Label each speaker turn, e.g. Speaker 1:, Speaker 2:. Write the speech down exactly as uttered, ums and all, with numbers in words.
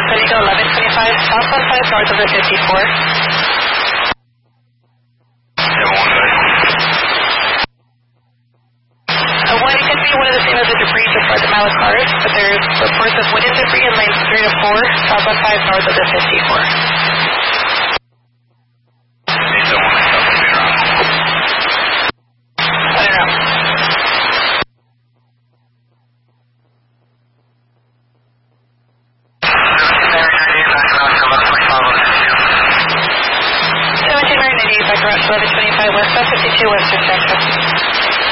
Speaker 1: San Diego eleven twenty-five, south one five north of the fifty-four. Uh, one could be one of the same as the debris just north of Mile Cars, but there's reports of wooden debris in lanes three to four, south one five north of the fifty-four.